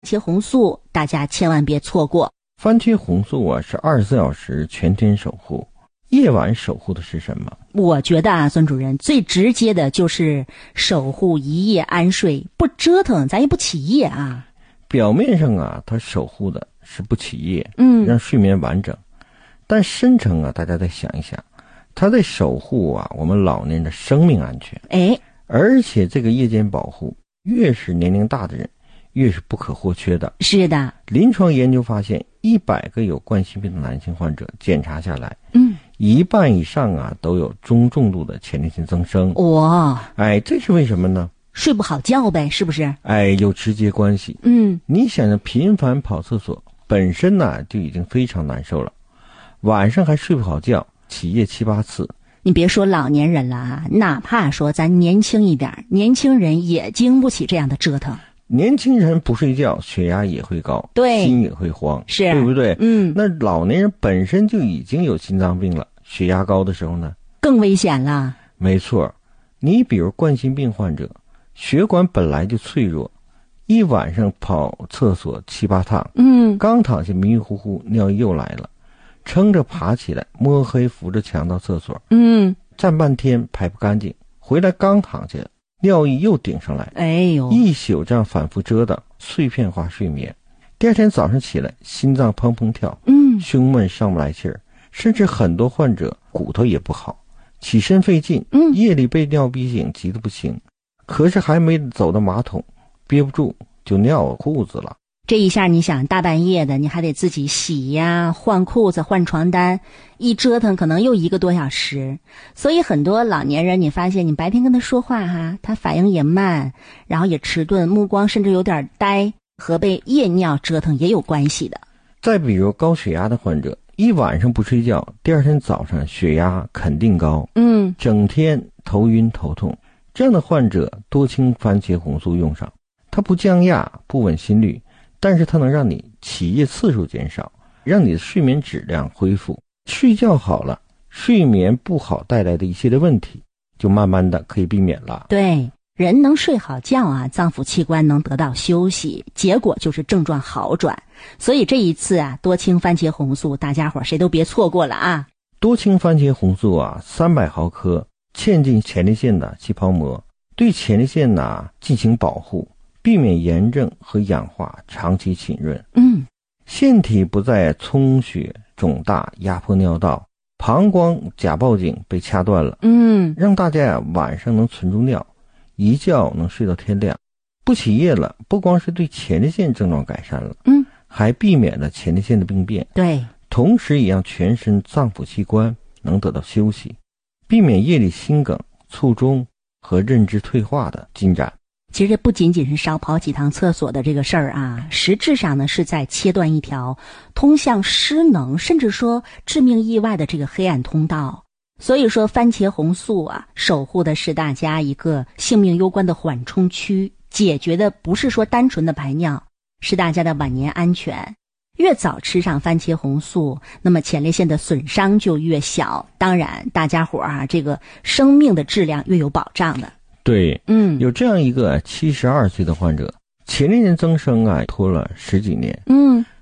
茄红素大家千万别错过。 番茄红素啊是24小时全天守护，夜晚守护的是什么？ 我觉得啊，孙主任最直接的就是守护一夜安睡，不折腾咱也不起夜啊。 表面上啊，它守护的是不起夜，让睡眠完整。但深层啊，大家再想一想，它在守护啊我们老年人的生命安全。而且这个夜间保护，越是年龄大的人，越是不可或缺的。 是的， 临床研究发现，100个有冠心病的男性患者检查下来，一半以上啊都有中重度的前列腺增生。 哇， 这是为什么呢？ 睡不好觉呗，是不是？ 有直接关系。你想想，频繁跑厕所本身呢就已经非常难受了，晚上还睡不好觉，起夜7、8次。 你别说老年人了啊，哪怕说咱年轻一点，年轻人也经不起这样的折腾。 年轻人不睡觉，血压也会高， 对， 心也会慌， 是， 对不对？那老年人本身就已经有心脏病了，血压高的时候呢， 更危险了。 没错，你比如冠心病患者，血管本来就脆弱，一晚上跑厕所7、8趟，刚躺下迷迷糊糊，尿意又来了，撑着爬起来，摸黑扶着墙到厕所，站半天排不干净，回来刚躺下，尿意又顶上来，一宿这样反复折腾，碎片化睡眠。第二天早上起来，心脏砰砰跳，胸闷上不来气儿，甚至很多患者骨头也不好，起身费劲，夜里被尿逼醒，急得不行，可是还没走到马桶，憋不住就尿裤子了。 这一下你想，大半夜的你还得自己洗呀，换裤子，换床单，一折腾可能又1个多小时。所以很多老年人，你发现你白天跟他说话他反应也慢，然后也迟钝，目光甚至有点呆，和被夜尿折腾也有关系的。 再比如高血压的患者，一晚上不睡觉，第二天早上血压肯定高，整天头晕头痛，这样的患者多氢番茄红素用上，它不降压，不稳心率，但是它能让你起夜次数减少，让你的睡眠质量恢复，睡觉好了，睡眠不好带来的一系列问题就慢慢的可以避免了。 对，人能睡好觉啊，脏腑器官能得到休息，结果就是症状好转。所以这一次啊，多氢番茄红素大家伙谁都别错过了啊。 多氢番茄红素啊，300毫克嵌进前列腺的气泡膜，对前列腺进行保护，避免炎症和氧化长期浸润。腺体不再充血肿大，压迫尿道，膀胱假报警被掐断了，让大家晚上能存住尿，一觉能睡到天亮，不起夜了。不光是对前列腺症状改善了，还避免了前列腺的病变。 对， 同时也让全身脏腑器官能得到休息，避免夜里心梗、卒中和认知退化的进展。 其实这不仅仅是少跑几趟厕所的这个事儿啊，实质上呢是在切断一条通向失能甚至说致命意外的这个黑暗通道。所以说番茄红素啊，守护的是大家一个性命攸关的缓冲区，解决的不是说单纯的排尿，是大家的晚年安全。越早吃上番茄红素，那么前列腺的损伤就越小，当然大家伙这个生命的质量越有保障的。 对，有这样一个72岁的患者，前列腺增生拖了10几年，